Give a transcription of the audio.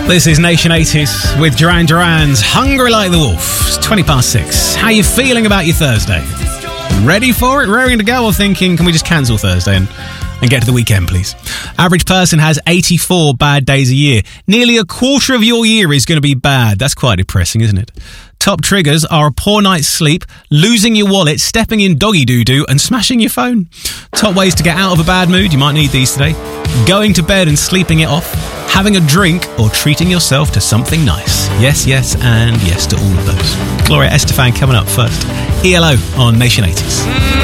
This is Nation 80s with Duran Duran's Hungry Like the Wolf. It's 6:20. How you feeling about your Thursday? Ready for it? Raring to go, or thinking, can we just cancel Thursday and get to the weekend, please? Average person has 84 bad days a year. Nearly a quarter of your year is going to be bad. That's quite depressing, isn't it? Top triggers are a poor night's sleep, losing your wallet, stepping in doggy doo-doo and smashing your phone. Top ways to get out of a bad mood, you might need these today: going to bed and sleeping it off, having a drink, or treating yourself to something nice. Yes, yes, and yes to all of those. Gloria Estefan coming up first. ELO on Nation 80s.